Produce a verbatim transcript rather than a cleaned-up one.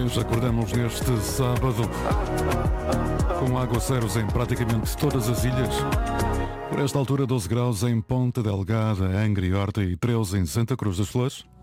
nuvens. Acordamos neste sábado com aguaceiros em praticamente todas as ilhas. Por esta altura, doze graus em Ponta Delgada, Angra e Horta e treze em Santa Cruz das Flores.